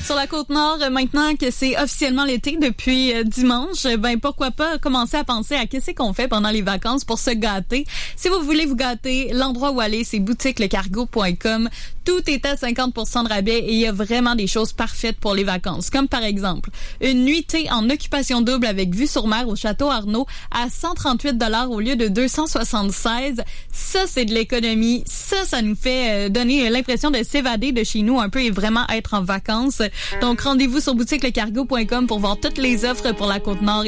Sur la Côte-Nord, maintenant que c'est officiellement l'été depuis dimanche, pourquoi pas commencer à penser à qu'est-ce qu'on fait pendant les vacances pour se gâter. Si vous voulez vous gâter, l'endroit où aller, c'est boutiquelecargo.com. Tout est à 50% de rabais et il y a vraiment des choses parfaites pour les vacances. Comme par exemple, une nuitée en occupation double avec vue sur mer au Château Arnaud à 138$ au lieu de 276. Ça, c'est de l'économie. Ça nous fait donner l'impression de s'évader de chez nous un peu et vraiment être en vacances. Donc, rendez-vous sur boutiquelecargo.com pour voir toutes les offres pour la Côte-Nord.